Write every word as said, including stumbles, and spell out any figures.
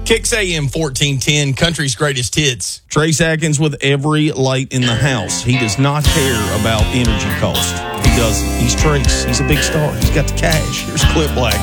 Kicks A M fourteen ten, country's greatest hits. Trace Atkins with every light in the house. He does not care about energy cost. He doesn't. He's Trace. He's a big star. He's got the cash. Here's Clip Black.